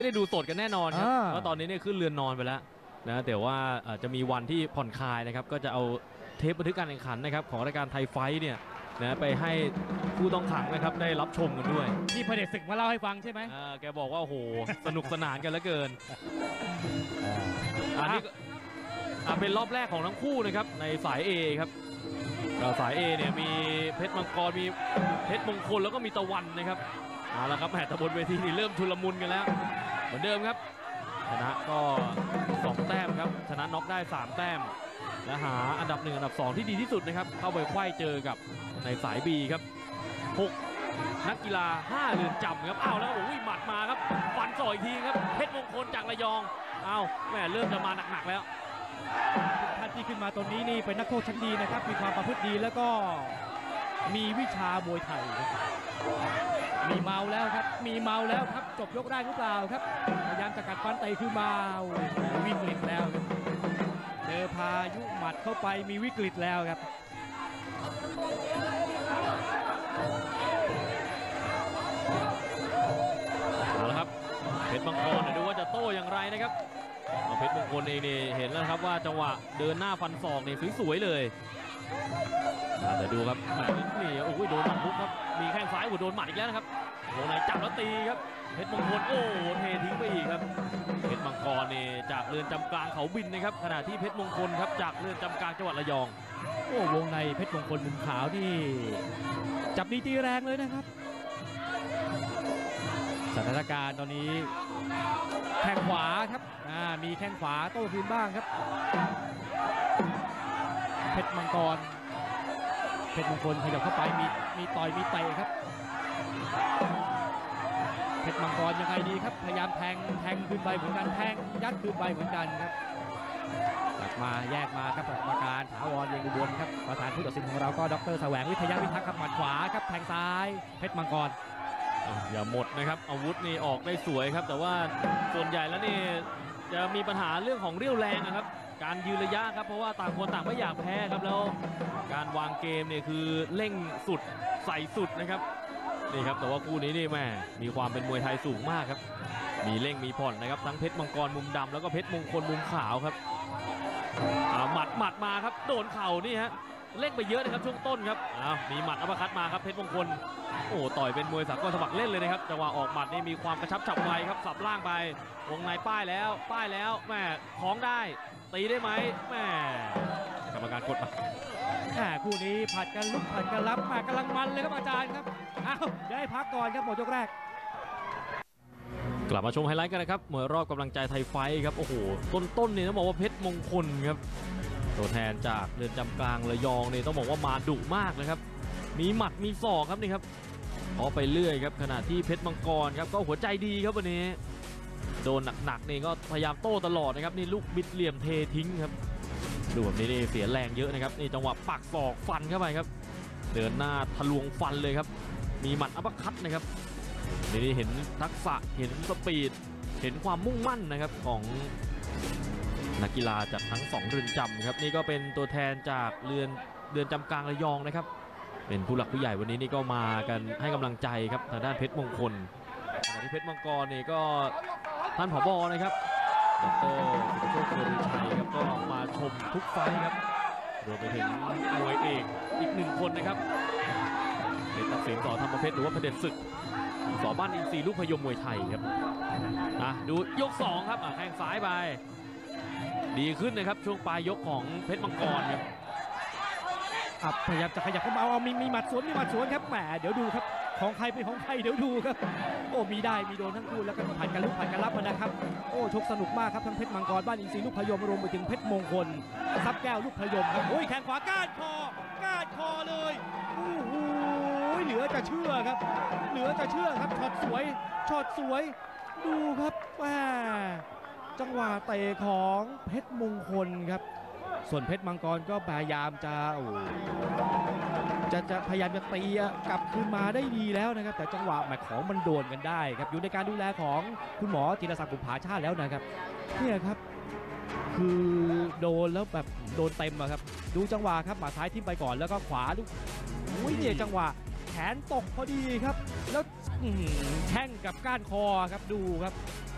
ไม่ได้ดูสดกันแน่นอนครับเพราะตอนนี้เนี่ยขึ้นเรือนนอนไปแล้วนะแต่ว่าจะมีวันที่ผ่อนคลายนะครับก็จะเอาเทปบันทึกการแข่งขันนะครับของรายการไทยไฟท์เนี่ยนะไปให้ผู้ต้องขังนะครับได้รับชมกันด้วยที่พระเดชศึกมาเล่าให้ฟังใช่ไหมแกบอกว่าโอ้โหสนุกสนานกันเหลือเกินอันนี้เป็นรอบแรกของทั้งคู่นะครับในสาย A ครับสาย A เนี่ยมีเพชรมังกรมีเพชรมงคลแล้วก็มีตะวันนะครับเอาละครับแหมตะบนเวทีนี่เริ่มชุลมุนกันแล้วเหมือนเดิมครับชนะก็2แต้มครับชนะน็อกได้3แต้มและหาอันดับ1อันดับ2ที่ดีที่สุดนะครับเข้าไปไขว้เจอกับในสาย B ครับ6นักกีฬา5เรือนจำครับอ้าวแล้วโอ้ยหมัดมาครับฟันศอกอีกทีครับเพชรมงคลจากระยองอ้าวแหมเริ่มจะมาหนักๆแล้วท่านที่ขึ้นมาตรงนี้นี่เป็นนักโทษชั้นดีนะครับมีความประพฤติดีแล้วก็มีวิชามวยไทยมีเมาแล้วครับมีเมาแล้วครับจบยกได้หรือเปล่าครับพยายามจะกัดฟันเตะคือเมาวิกฤตแล้วเจอพายุหมัดเข้าไปมีวิกฤตแล้วครับเอาละครับเพชรมังกรดูว่าจะโต้อย่างไรนะครับเพชรมงคลเองนี่เห็นแล้วครับว่าจังหวะเดินหน้าฟันศอกนี่สวยๆเลยแต่ดูครับนี่โอ้ยโดนหมัดลุกครับมีแข้งซ้ายโดนหมัดอีกแล้วนะครับวงในจับแล้วตีครับเพชรมงคลโอ้เททิ้งไปอีกครับเพชรมังกรนี่จากเรือนจำกลางเขาบินนะครับขณะที่เพชรมงคลครับจากเรือนจำกลางจังหวัดระยองโอ้วงในเพชรมงคลมุมขาวนี่จับดีตีแรงเลยนะครับสถานการณ์ตอนนี้แข้งขวาครับมีแข้งขวาโต้คืนบ้างครับเพชรมังกรเพชรมงคลขยับเข้าไปมีต่อยมีเตะครับเพชรมังกรยังไงดีครับพยายามแทงคืนไปเหมือนกันแทงยัดคืนไปเหมือนกันครับกลับมาแยกมาครับกรรมการถาวรเย็นอุบลครับประธานผู้ตัดสินของเราก็ดร.แสวงวิทยาวิทักษ์ครับหมัดขวาครับแทงซ้ายเพชรมังกรอย่าหมดนะครับอาวุธนี่ออกได้สวยครับแต่ว่าส่วนใหญ่แล้วนี่จะมีปัญหาเรื่องของเรี่ยวแรงนะครับการยืนระยะครับเพราะว่าต่างคนต่างไม่อยากแพ้ครับแล้วการวางเกมเนี่ยคือเร่งสุดใส่สุดนะครับนี่ครับแต่ว่าคู่นี้นี่แม่มีความเป็นมวยไทยสูงมากครับมีเร่งมีผ่อนนะครับทั้งเพชรมังกรมุมดำแล้วก็เพชรมงคลมุมขาวครับหมัดมาครับโดนเข่านี่ฮะเร่งไปเยอะนะครับช่วงต้นครับมีหมัดอัปคัตมาครับเพชรมงคลโอ้ต่อยเป็นมวยสากลสมัครเล่นเลยนะครับจังหวะออกหมัดนี่มีความกระชับฉับไวครับสับล่างไปวงในป้ายแล้วแม่คล้องได้ตีได้ไหมแม่กรรมการกดมาคู่นี้ผัดกันลุกผัดกันรับมากำลังมันเลยครับอาจารย์ครับได้พักก่อนครับหมดยกแรกกลับมาชมไฮไลท์กันนะครับมวยรอบกำลังใจไทยไฟท์ครับโอ้โหต้นนี่ต้องบอกว่าเพชรมงคลครับตัวแทนจากเรือนจำกลางระยองนี่ต้องบอกว่ามาดุมากนะครับมีหมัดมีศอกครับนี่ครับพอไปเรื่อยครับขณะที่เพชรมังกรครับก็หัวใจดีครับวันนี้โดนหนักๆนี่ก็พยายามโต้ตลอดนะครับนี่ลูกบิดเหลี่ยมเททิ้งครับดูแบบนี้นี่เสียแรงเยอะนะครับนี่จังหวะปักศอกฟันเข้าไปครับเดินหน้าทะลวงฟันเลยครับมีหมัดอัปคัตนะครับนี่เห็นทักษะเห็นสปีดเห็นความมุ่งมั่นนะครับของนักกีฬาจากทั้ง2เรือนจำครับนี่ก็เป็นตัวแทนจากเรือนจำกลางระยองนะครับเป็นผู้หลักผู้ใหญ่วันนี้นี่ก็มากันให้กำลังใจครับทางด้านเพชรมงคลขณะที่เพชรมังกรนี่ก็ท่านผบ.นะครับดร.โชค สุริชัยครับก็มาชมทุกไฟครับรวมไปถึงมวยเอกอีก1คนนะครับเป็นตักสิน ส.ธรรมเพชรหรือว่าพระเดชศึกส.บ้านอินทรีย์ลูกพยมมวยไทยครับดูยก2ครับแข้งซ้ายไปดีขึ้นนะครับช่วงปลายยกของเพชรมังกรครับพยายามจะขยับเข้ามามีหมัดสวนครับแหมเดี๋ยวดูครับของใครเป็นของใครเดี๋ยวดูครับโอ้มีโดนทั้งคู่แล้วก็ผ่านกันลุกผ่านกันรับนะครับโอ้ชกสนุกมากครับทั้งเพชรมังกรบ้านอินทรีย์ลูกพยมรวมไปถึงเพชรมงคลซับแก้วลูกพยมครับโอ้ยแข้งขวาก้านคอเลยโอ้โหเหลือจะเชื่อครับช็อตสวยดูครับแหมจังหวะเตะของเพชรมงคลครับส่วนเพชรมังกรก็พยายามจะพยายามจะตีกลับคืนมาได้ดีแล้วนะครับแต่จังหวะแมตช์ของมันโดนกันได้ครับอยู่ในการดูแลของคุณหมอธีรศักดิ์บุภาชาติแล้วนะครับเนี่ยครับคือโดนแล้วแบบโดนเต็มครับดูจังหวะครับหมัดซ้ายทิ่มไปก่อนแล้วก็ขวาลูกเนี่ยจังหวะแขนตกพอดีครับแล้วแข้งกับก้านคอครับดูครับ